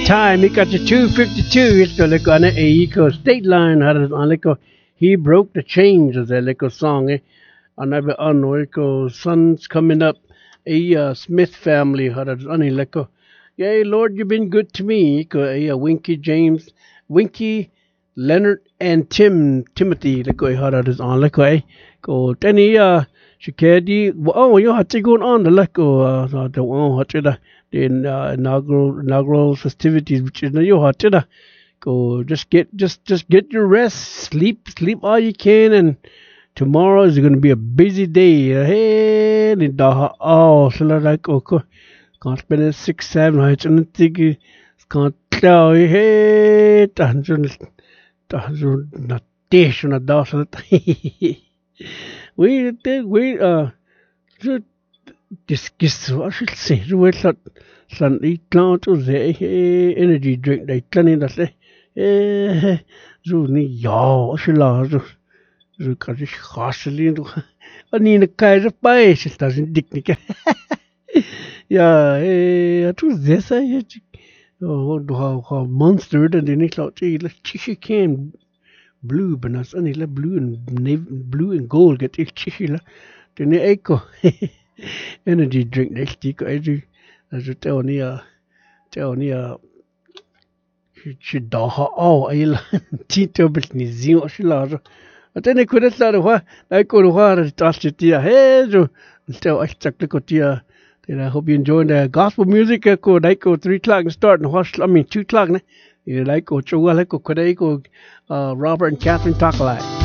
time. He got you 252. It's the like on a eco state line. Had it on like he broke the chains of the like song. On every on like sun's coming up. Smith family had it on like yeah, Lord, you've been good to me. Winky James, Winky Leonard and Timothy like had it on like go Danny Shikadi. Oh, you had to go on the like the one had to the inaugural festivities, which is you hot to go just get your rest, sleep all you can, and tomorrow is going to be a busy day. Hey, so like can't spend it 6 7 nights and think can't tell you hey not dish on a dawson. We so this I should say we thought San iklan to the energy drink they planning that zo ni ja shila zo kan ich gasoline ani ne kaiser pai ist das in dick nicke ja tu this how monster and then ich laut die chichi can blue but ani la blue and gold get ich chichi la den eco energy drink next week I do as a tell ni she da ha oh I la tito bit ni zio she la atene kudet la wa I ko wa das tia hey so tell I stuck the tia then I hope you enjoy the gospel music ko dai ko 3 o'clock and start and watch I mean 2 o'clock ne you like ko chua like ko Robert and Catherine talk like